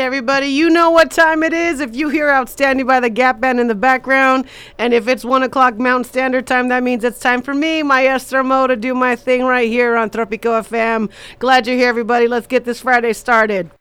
Everybody, you know what time it is. If you hear Outstanding by the Gap Band in the background, and if it's 1 o'clock Mountain Standard Time, that means it's time for me, Maestro Mo, to do my thing right here on Tropico FM. Glad you're here, everybody. Let's get this Friday started.